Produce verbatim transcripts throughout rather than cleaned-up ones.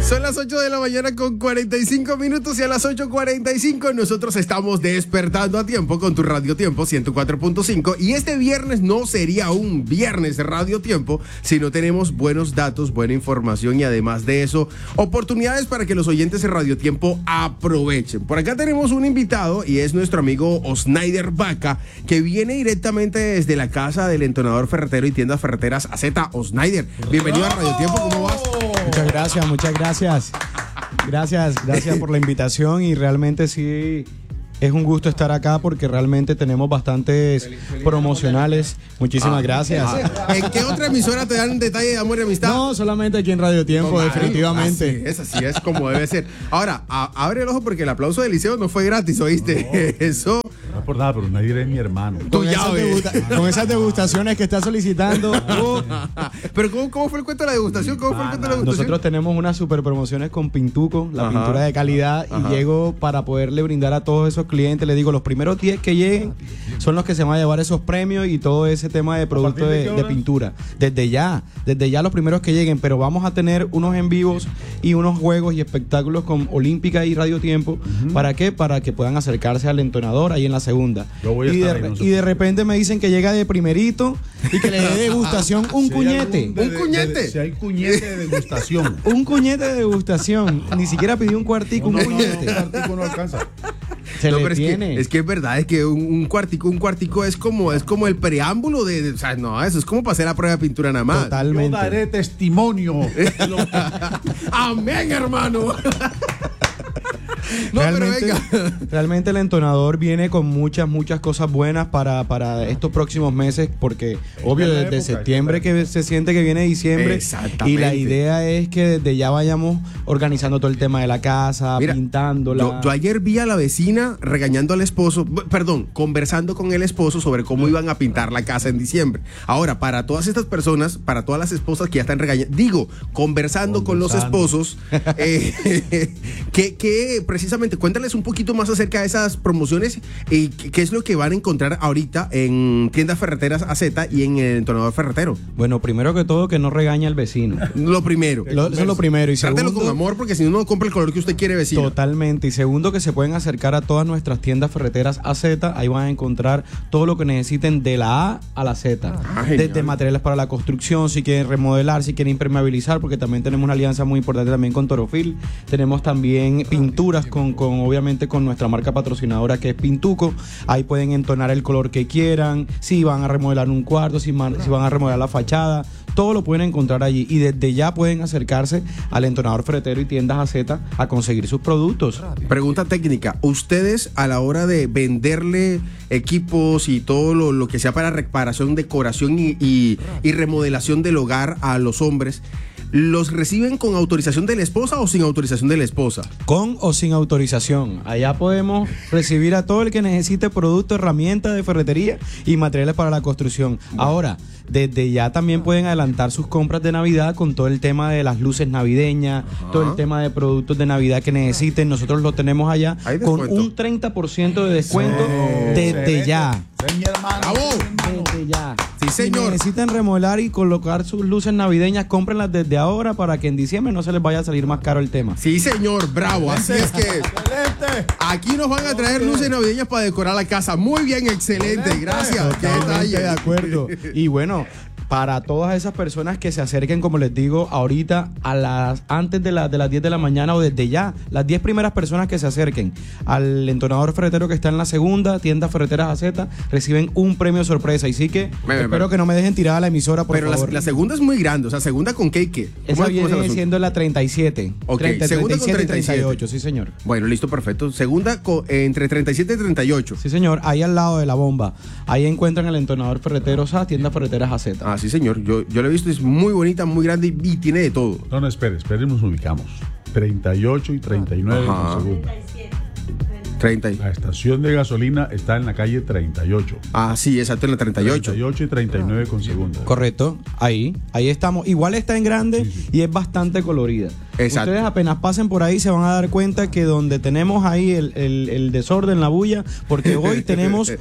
Son las ocho de la mañana con cuarenta y cinco minutos y a las ocho cuarenta y cinco nosotros estamos despertando a tiempo con tu Radio Tiempo ciento cuatro punto cinco y este viernes no sería un viernes de Radio Tiempo si no tenemos buenos datos, buena información y además de eso, oportunidades para que los oyentes de Radio Tiempo aprovechen. Por acá tenemos un invitado y es nuestro amigo Osnaider Vaca, que viene directamente desde la casa del entonador ferretero y tiendas ferreteras A Z. Osnaider, bienvenido a Radio Tiempo, ¿cómo vas? Muchas gracias, muchas gracias. Gracias, gracias por la invitación y realmente sí es un gusto estar acá porque realmente tenemos bastantes feliz, feliz promocionales. Muchísimas ah, gracias. Ah, ¿en qué otra emisora te dan detalle de amor y amistad? No, solamente aquí en Radio Tiempo, no, definitivamente. Así es, así es como debe ser. Ahora, a, abre el ojo porque el aplauso del liceo no fue gratis, ¿oíste? No, eso... No por nada, pero nadie es mi hermano. Con, esas, degusta, con esas degustaciones que está solicitando. Uh. Pero ¿cómo, ¿cómo fue el cuento de la degustación? ¿Cómo fue el cuento de la degustación? Nosotros tenemos unas super promociones con Pintuco, la ajá, pintura de calidad, ajá, y llego para poderle brindar a todos esos clientes. Les digo, los primeros diez que lleguen son los que se van a llevar esos premios y todo ese tema de productos de, de pintura. Desde ya, desde ya los primeros que lleguen, pero vamos a tener unos en vivos y unos juegos y espectáculos con Olímpica y Radio Tiempo. Uh-huh. ¿Para qué? Para que puedan acercarse al entonador ahí en la segunda. Yo voy a y, estar de, ahí, no y de repente me dicen que llega de primerito y que le dé degustación un si cuñete. De, ¿Un cuñete? De, de, si hay cuñete de degustación. Un cuñete de degustación. Ni siquiera pidió un cuartico, no, un no, cuñete. No, un cuartico no alcanza. Se no, le pero tiene. Es que, es que es verdad, es que un, un cuartico, un cuartico es como, es como el preámbulo de, de, o sea, no, eso es como para hacer la prueba de pintura nada más. Totalmente. Yo daré testimonio. Amén, hermano. No, realmente, pero venga. realmente el entonador viene con muchas, muchas cosas buenas para, para estos próximos meses, porque obvio desde época, septiembre que se siente que viene diciembre y la idea es que desde ya vayamos organizando todo el tema de la casa, mira, pintándola. Yo, yo ayer vi a la vecina regañando al esposo, perdón, conversando con el esposo sobre cómo iban a pintar la casa en diciembre. Ahora, para todas estas personas, para todas las esposas que ya están regañando, digo, conversando, conversando. con los esposos, eh, que, que precisamente cuéntales un poquito más acerca de esas promociones y qué es lo que van a encontrar ahorita en tiendas ferreteras A Z y en el entonador ferretero. Bueno, primero que todo, que no regañe al vecino. Lo primero. Lo, eso es lo primero. Y Trátelo segundo, con amor porque si no, no compra el color que usted quiere, vecino. Totalmente. Y segundo, que se pueden acercar a todas nuestras tiendas ferreteras A Z. Ahí van a encontrar todo lo que necesiten de la A a la Z. Ah, Desde materiales para la construcción, si quieren remodelar, si quieren impermeabilizar, porque también tenemos una alianza muy importante también con Torofil. Tenemos también pinturas con, con obviamente con nuestra marca patrocinadora que es Pintuco. Ahí pueden entonar el color que quieran, si van a remodelar un cuarto, si, man, si van a remodelar la fachada, todo lo pueden encontrar allí y desde ya pueden acercarse al entonador ferretero y tiendas A Z a conseguir sus productos. Pregunta técnica, ustedes a la hora de venderle equipos y todo lo, lo que sea para reparación, decoración y, y, y remodelación del hogar a los hombres, ¿los reciben con autorización de la esposa o sin autorización de la esposa? Con o sin autorización. Allá podemos recibir a todo el que necesite productos, herramientas de ferretería y materiales para la construcción. Bueno. Ahora, desde ya también pueden adelantar sus compras de Navidad con todo el tema de las luces navideñas, ajá, todo el tema de productos de Navidad que necesiten. Nosotros lo tenemos allá con un treinta por ciento de descuento sí, desde ya. Sí, mi hermano. ¡Bravo! Desde ya. Sí, señor. Si necesitan remodelar y colocar sus luces navideñas, cómprenlas desde ahora para que en diciembre no se les vaya a salir más caro el tema. Sí, señor, bravo. Así es que aquí nos van a traer luces navideñas para decorar la casa. Muy bien, excelente. Gracias. Qué detalle. De acuerdo. Y bueno, para todas esas personas que se acerquen, como les digo, ahorita a las antes de, la, de las diez de la mañana o desde ya, las diez primeras personas que se acerquen al entonador ferretero que está en la segunda, tienda ferreteras A Z, reciben un premio sorpresa. Y sí que me, me, espero me. que no me dejen tirada la emisora, por pero favor. Pero la, la segunda es muy grande, o sea, segunda con qué y qué. Esa viene siendo la treinta y siete. Ok, treinta, segunda treinta y siete, con treinta y siete. treinta y ocho, sí señor. Bueno, listo, perfecto. Segunda con, eh, entre treinta y siete y treinta y ocho. Sí señor, ahí al lado de la bomba. Ahí encuentran el entonador ferretero A Z, tienda ferreteras A Z. Ah, sí señor, yo, yo lo he visto, es muy bonita, muy grande y, y tiene de todo. No, no, espere, espere, nos ubicamos. treinta y ocho y treinta y nueve ajá, con segunda. treinta. La estación de gasolina está en la calle treinta y ocho. Ah, sí, exacto, en la treinta y ocho. treinta y ocho y treinta y nueve con segunda. Correcto, ahí, ahí estamos. Igual está en grande sí, sí. y es bastante colorida. Exacto. Ustedes apenas pasen por ahí se van a dar cuenta que donde tenemos ahí el, el, el desorden, la bulla, porque hoy tenemos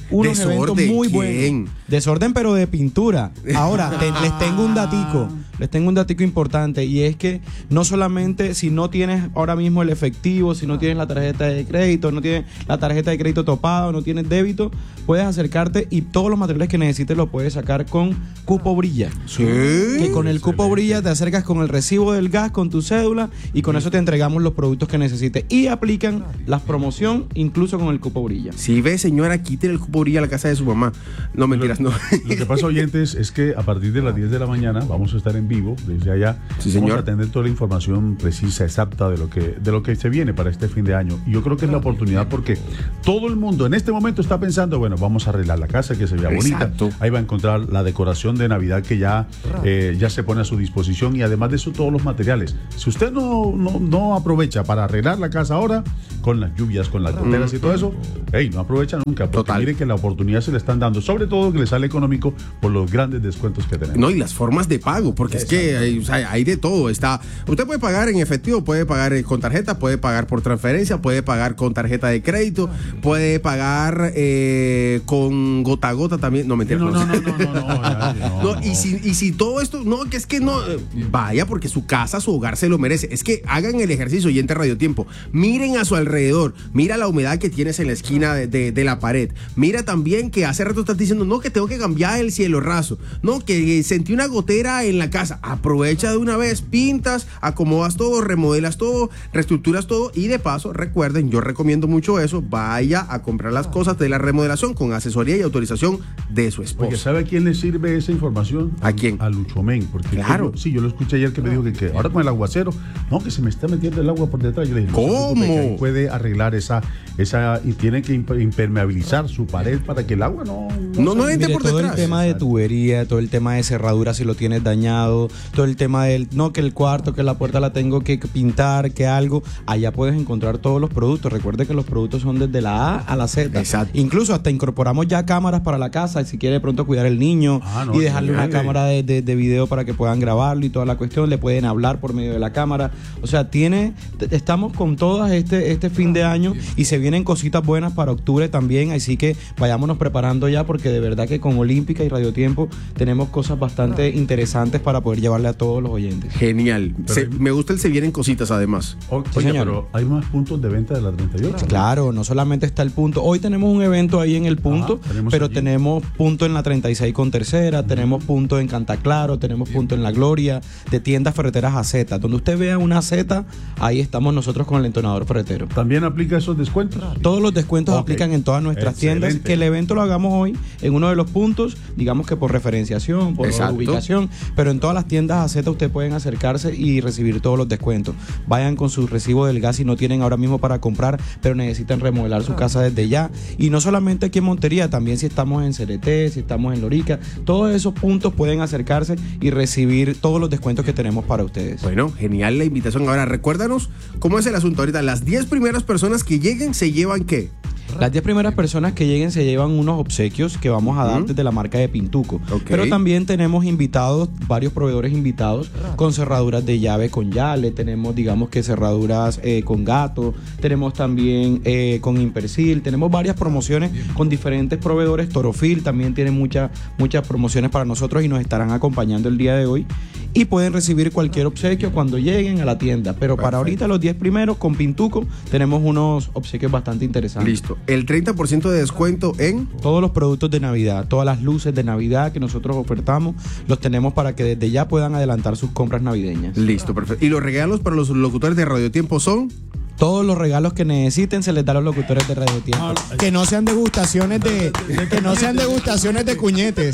unos Desorden, eventos muy ¿quién? buenos. Desorden, pero de pintura. Ahora, te- les tengo un datico, les tengo un datico importante, y es que no solamente si no tienes ahora mismo el efectivo, si no tienes la tarjeta de crédito, no tienes la tarjeta de crédito topada o no tienes débito, puedes acercarte y todos los materiales que necesites los puedes sacar con Cupo Brilla. Sí. Que con el Cupo Brilla te acercas con el recibo del gas, con tu cédula, y con eso te entregamos los productos que necesites. Y aplican la promoción incluso con el Cupo Brilla. Si ve, señora, quítele el Cupo Brilla a la casa de su mamá. No, mentiras, no. Lo que pasa, oyentes, es que a partir de las diez de la mañana vamos a estar en vivo desde allá. Sí, vamos señor. a tener toda la información precisa, exacta de lo que de lo que se viene para este fin de año. Y yo creo que es la oportunidad porque todo el mundo en este momento está pensando, bueno, vamos a arreglar la casa que se vea bonita. Exacto. Ahí va a encontrar la decoración de Navidad que ya, eh, ya se pone a su disposición, y además de eso todos los materiales. Si usted no, no, no aprovecha para arreglar la casa ahora, con las lluvias, con las goteras y todo eso, hey, no aprovecha nunca, porque Total. mire que la oportunidad se le están dando, sobre todo que le sale económico por los grandes descuentos que tenemos. No, y las formas de pago, porque es que hay, o sea, hay de todo. Está, usted puede pagar en efectivo, puede pagar eh, con tarjeta, puede pagar por transferencia, puede pagar con tarjeta de crédito, puede pagar eh, con gota a gota también. No, mentira. No, no, no, no, no, no, no, no, No, y si, y si todo esto, no, que es que no, eh, vaya, porque su casa, su hogar se lo merece. Es que hagan el ejercicio y entre Radio Tiempo. Miren a su alrededor, mira la humedad que tienes en la esquina de, de- de la pared. Mira también que hace rato estás diciendo, no, que tengo que cambiar el cielo raso. No, que sentí una gotera en la casa. Aprovecha de una vez, pintas, acomodas todo, remodelas todo, reestructuras todo, y de paso, recuerden, yo recomiendo mucho eso, vaya a comprar las cosas de la remodelación con asesoría y autorización de su esposo. Oye, ¿sabe a quién le sirve esa información? ¿A quién? A Luchomén, porque Claro. yo- sí, yo lo escuché ayer que me dijo que, que ahora con el aguacero, no, que se me está metiendo el agua por detrás. Yo le dije, no se ¿Cómo? preocupe, que ahí puede arreglar esa, esa, y tiene que imp- impermeabilizar su pared para que el agua no... No, no se- entre Mire, por todo detrás. el tema de tubería, todo el tema de cerradura si lo tienes dañado, todo el tema del, no, que el cuarto, que la puerta la tengo que pintar, que algo, allá puedes encontrar todos los productos. Recuerde que los productos son desde la A a la Z. Exacto. Incluso hasta incorporamos ya cámaras para la casa, si quiere de pronto cuidar el niño Ah, no, y dejarle una genial. cámara de, de- de video para que puedan grabarlo y toda la cuestión, le pueden hablar por medio de la cámara. O sea, tiene, t- estamos con todas este, este fin de año, y se vienen cositas buenas para octubre también, así que vayámonos preparando ya, porque de verdad que con Olímpica y Radio Tiempo tenemos cosas bastante interesantes para poder llevarle a todos los oyentes. Genial. Se- me gusta el se vienen cositas además. O- Sí, oiga, señor. pero hay más puntos de venta de la treinta y ocho. Claro, no solamente está el punto. Hoy tenemos un evento ahí en el punto, Ah, tenemos pero allí. tenemos punto en la treinta y seis con tercera, tenemos punto en Cantaclaro, tenemos punto en La Gloria, de tiendas ferreteras a Z. Donde usted vea una Z, ahí estamos nosotros con el entonador ferretero. ¿También aplica esos descuentos? Todos los descuentos Ok. aplican en todas nuestras Excelente. tiendas. Que el evento lo hagamos hoy en uno de los puntos, digamos que por referenciación, por Exacto. ubicación, pero en todas las tiendas A Z ustedes pueden acercarse y recibir todos los descuentos. Vayan con su recibo del gas si no tienen ahora mismo para comprar, pero necesitan remodelar su casa desde ya. Y no solamente aquí en Montería, también si estamos en C L T, si estamos en Lorica, todos esos puntos pueden acercarse y recibir todos los descuentos que tenemos para ustedes. Bueno, genial la invitación. Ahora, recuérdanos cómo es el asunto ahorita. Las diez primeras personas que lleguen se llevan ¿qué? Las diez primeras personas que lleguen se llevan unos obsequios que vamos a dar desde la marca de Pintuco. Ok. Pero también tenemos invitados, varios proveedores invitados con cerraduras de llave con Yale, tenemos digamos que cerraduras eh, con gato, tenemos también eh, con Impersil, tenemos varias promociones con diferentes proveedores. Torofil también tiene muchas muchas promociones para nosotros y nos estarán acompañando el día de hoy. Y pueden recibir cualquier obsequio cuando lleguen a la tienda. Pero para ahorita los diez primeros con Pintuco tenemos unos obsequios bastante interesantes. Listo. El treinta por ciento de descuento en... Todos los productos de Navidad, todas las luces de Navidad que nosotros ofertamos, los tenemos para que desde ya puedan adelantar sus compras navideñas. Listo, perfecto. Y los regalos para los locutores de Radio Tiempo son... Todos los regalos que necesiten se les da a los locutores de Radio Tiempo. Que no sean degustaciones de, que no sean degustaciones de cuñetes.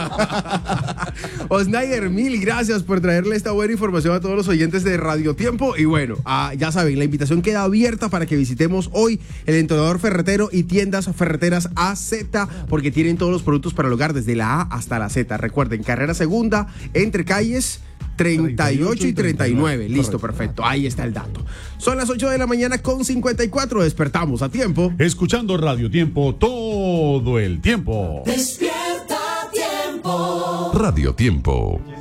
Osnayer, mil gracias por traerle esta buena información a todos los oyentes de Radio Tiempo. Y bueno, ah, ya saben, la invitación queda abierta para que visitemos hoy el entonador ferretero y tiendas ferreteras A Z, porque tienen todos los productos para el hogar desde la A hasta la Z. Recuerden, carrera segunda, entre calles treinta y ocho y treinta y nueve. Listo, perfecto. Ahí está el dato. Son las ocho de la mañana con cincuenta y cuatro. Despertamos a tiempo. Escuchando Radio Tiempo todo el tiempo. Despierta Tiempo. Radio Tiempo.